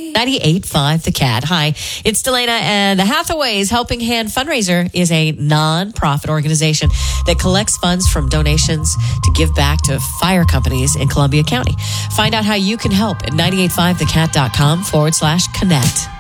98.5 The Cat. Hi, it's Delana, and the Hathaways Helping Hand fundraiser is a non-profit organization that collects funds from donations to give back to fire companies in Columbia County. Find out how you can help at 985thecat.com/connect.